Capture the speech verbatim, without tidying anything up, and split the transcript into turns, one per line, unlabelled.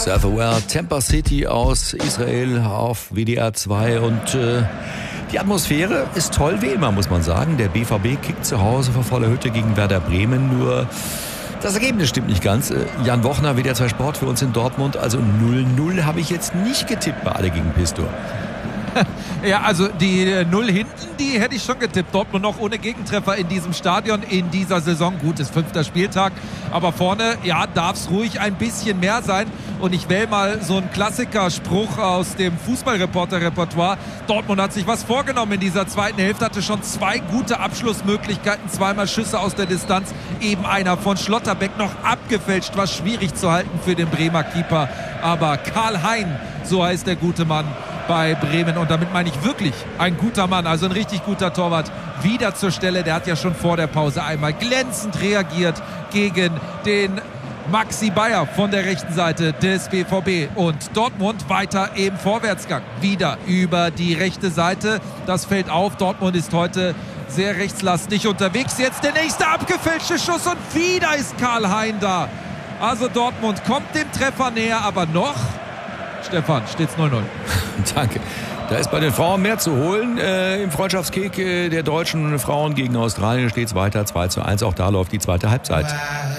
Surferware, Tampa City aus Israel auf W D R zwei und äh, die Atmosphäre ist toll wie immer, muss man sagen. Der B V B kickt zu Hause vor voller Hütte gegen Werder Bremen, nur das Ergebnis stimmt nicht ganz. Jan Wochner, W D R zwei Sport für uns in Dortmund, also null null habe ich jetzt nicht getippt bei Alle gegen Pistor.
Ja, also die Null hinten, die hätte ich schon getippt. Dortmund noch ohne Gegentreffer in diesem Stadion in dieser Saison. Gut, ist fünfter Spieltag, aber vorne, ja, darf es ruhig ein bisschen mehr sein. Und ich wähle mal so einen Klassikerspruch aus dem Fußballreporter-Repertoire. Dortmund hat sich was vorgenommen in dieser zweiten Hälfte, hatte schon zwei gute Abschlussmöglichkeiten, zweimal Schüsse aus der Distanz, eben einer von Schlotterbeck noch abgefälscht, war schwierig zu halten für den Bremer Keeper. Aber Karl Hein, so heißt der gute Mann bei Bremen, und damit meine ich wirklich ein guter Mann, also ein richtig guter Torwart, wieder zur Stelle. Der hat ja schon vor der Pause einmal glänzend reagiert gegen den Maxi Bayer von der rechten Seite des B V B, und Dortmund weiter im Vorwärtsgang, wieder über die rechte Seite. Das fällt auf, Dortmund ist heute sehr rechtslastig unterwegs. Jetzt der nächste abgefälschte Schuss und wieder ist Karl Hein da. Also Dortmund kommt dem Treffer näher, aber noch, Stefan, steht's null null.
Danke. Da ist bei den Frauen mehr zu holen. Äh, Im Freundschaftskick äh, der deutschen Frauen gegen Australien steht es weiter zwei zu eins. Auch da läuft die zweite Halbzeit.